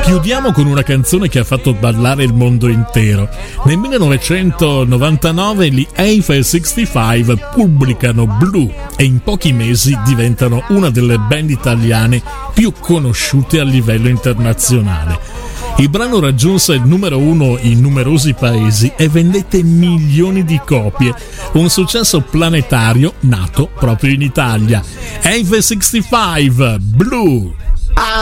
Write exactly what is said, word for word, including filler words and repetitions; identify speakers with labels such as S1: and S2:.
S1: Chiudiamo con una canzone che ha fatto ballare il mondo intero. Nel millenovecentonovantanove gli Eiffel sessantacinque pubblicano Blue e in pochi mesi diventano una delle band italiane più conosciute a livello internazionale. Il brano raggiunse il numero uno in numerosi paesi e vendette milioni di copie, un successo planetario nato proprio in Italia. Eiffel sessantacinque, Blue.